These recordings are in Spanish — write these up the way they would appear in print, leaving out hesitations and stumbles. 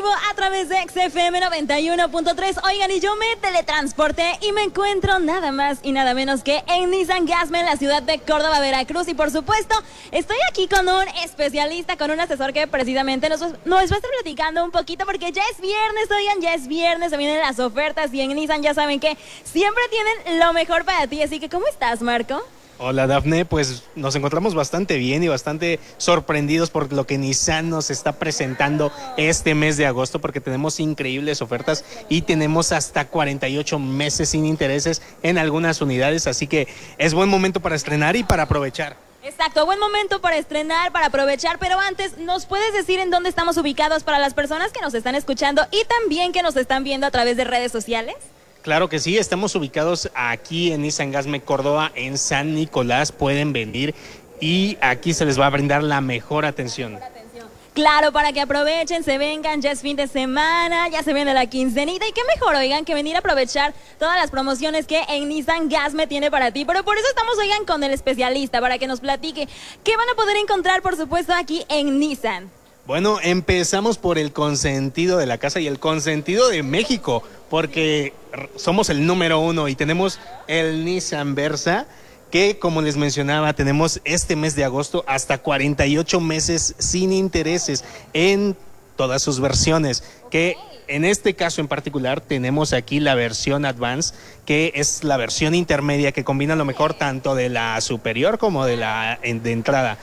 vivo a través de XFM 91.3. Oigan, y yo me teletransporté y me encuentro nada más y nada menos que en Nissan Gasme, en la ciudad de Córdoba, Veracruz. Y por supuesto, estoy aquí con un especialista, con un asesor que precisamente nos va a estar platicando un poquito, porque ya es viernes, oigan, ya es viernes, se vienen las ofertas y en Nissan ya saben que siempre tienen lo mejor para ti. Así que, ¿cómo estás, Marco? Hola, Dafne, pues nos encontramos bastante bien y bastante sorprendidos por lo que Nissan nos está presentando este mes de agosto, porque tenemos increíbles ofertas y tenemos hasta 48 meses sin intereses en algunas unidades, así que es buen momento para estrenar y para aprovechar. Exacto, buen momento para estrenar, para aprovechar, pero antes, ¿nos puedes decir en dónde estamos ubicados para las personas que nos están escuchando y también que nos están viendo a través de redes sociales? Claro que sí, estamos ubicados aquí en Nissan Gasme Córdoba, en San Nicolás. Pueden venir y aquí se les va a brindar la mejor atención. Claro, para que aprovechen, se vengan, ya es fin de semana, ya se viene la quincenita y qué mejor, oigan, que venir a aprovechar todas las promociones que en Nissan Gasme tiene para ti. Pero por eso estamos, oigan, con el especialista, para que nos platique qué van a poder encontrar, por supuesto, aquí en Nissan. Bueno, empezamos por el consentido de la casa y el consentido de México, porque somos el número 1 y tenemos el Nissan Versa, que como les mencionaba, tenemos este mes de agosto hasta 48 meses sin intereses en todas sus versiones, que en este caso en particular tenemos aquí la versión Advance, que es la versión intermedia que combina lo mejor tanto de la superior como de la de entrada.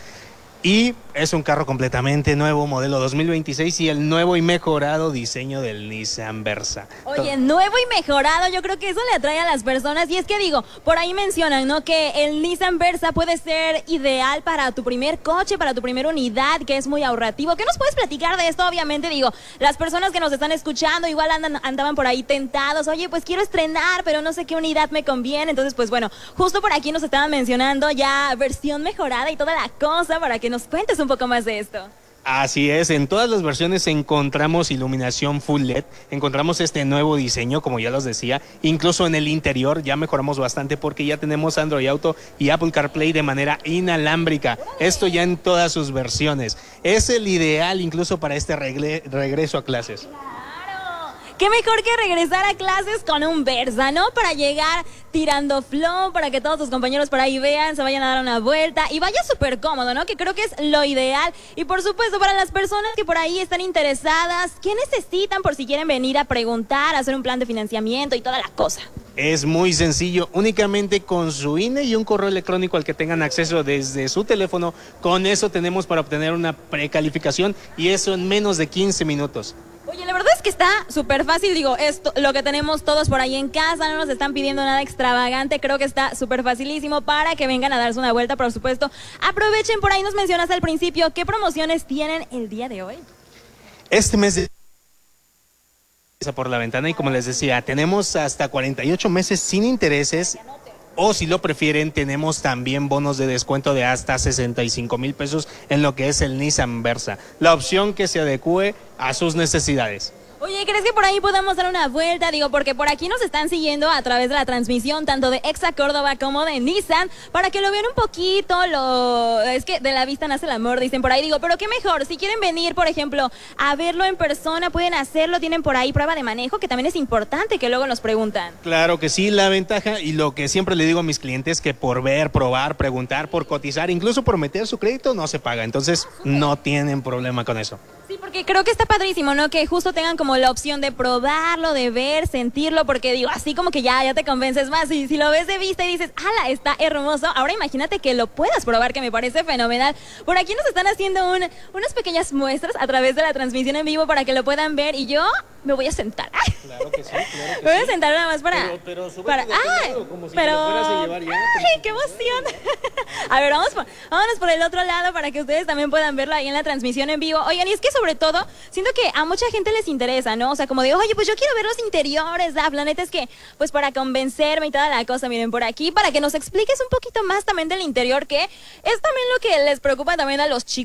Y es un carro completamente nuevo, modelo 2026 y el nuevo y mejorado diseño del Nissan Versa. Oye, nuevo y mejorado, yo creo que eso le atrae a las personas. Y es que digo, por ahí mencionan, ¿no?, que el Nissan Versa puede ser ideal para tu primer coche, para tu primera unidad, que es muy ahorrativo. ¿Qué nos puedes platicar de esto? Obviamente, digo, las personas que nos están escuchando igual andaban por ahí tentados. Oye, pues quiero estrenar, pero no sé qué unidad me conviene. Entonces, pues bueno, justo por aquí nos estaban mencionando ya versión mejorada y toda la cosa, para que nos cuentes un poco más de esto. Así es, en todas las versiones encontramos iluminación Full LED, encontramos este nuevo diseño, como ya los decía, incluso en el interior ya mejoramos bastante porque ya tenemos Android Auto y Apple CarPlay de manera inalámbrica, esto ya en todas sus versiones. Es el ideal incluso para este regreso a clases. Qué mejor que regresar a clases con un Versa, ¿no? Para llegar tirando flow, para que todos tus compañeros por ahí vean, se vayan a dar una vuelta y vaya súper cómodo, ¿no? Que creo que es lo ideal. Y por supuesto, para las personas que por ahí están interesadas, ¿qué necesitan por si quieren venir a preguntar, hacer un plan de financiamiento y toda la cosa? Es muy sencillo, únicamente con su INE y un correo electrónico al que tengan acceso desde su teléfono, con eso tenemos para obtener una precalificación y eso en menos de 15 minutos. Oye, la verdad es que está súper fácil, digo, esto lo que tenemos todos por ahí en casa, no nos están pidiendo nada extravagante, creo que está súper facilísimo para que vengan a darse una vuelta, por supuesto. Aprovechen, por ahí nos mencionaste al principio, ¿qué promociones tienen el día de hoy? Este mes de por la ventana y como les decía, tenemos hasta 48 meses sin intereses. O si lo prefieren, tenemos también bonos de descuento de hasta 65,000 pesos en lo que es el Nissan Versa. La opción que se adecue a sus necesidades. Oye, ¿crees que por ahí podamos dar una vuelta? Digo, porque por aquí nos están siguiendo a través de la transmisión, tanto de Exa Córdoba como de Nissan, para que lo vean un poquito, es que de la vista nace el amor, dicen por ahí. Digo, pero qué mejor, si quieren venir, por ejemplo, a verlo en persona, pueden hacerlo, tienen por ahí prueba de manejo, que también es importante, que luego nos preguntan. Claro que sí, la ventaja y lo que siempre le digo a mis clientes, que por ver, probar, preguntar, por cotizar, incluso por meter su crédito, no se paga, entonces no tienen problema con eso. Sí, porque creo que está padrísimo, ¿no? Que justo tengan como la opción de probarlo, de ver, sentirlo, porque digo, así como que ya te convences más. Y si lo ves de vista y dices, ¡hala, está hermoso! Ahora imagínate que lo puedas probar, que me parece fenomenal. Por aquí nos están haciendo unas pequeñas muestras a través de la transmisión en vivo para que lo puedan ver y yo me voy a sentar. Claro que sí, claro que sí. Me voy a sentar nada más para... Pero como si pero... te lo fueras a llevar ya. ¡Ay, qué emoción! A ver, vámonos por el otro lado para que ustedes también puedan verlo ahí en la transmisión en vivo. Oigan, y es que sobre todo, siento que a mucha gente les interesa, ¿no? O sea, como digo, oye, pues yo quiero ver los interiores, Daf. La neta es que, pues para convencerme y toda la cosa, miren, por aquí, para que nos expliques un poquito más también del interior, que es también lo que les preocupa también a los chicos.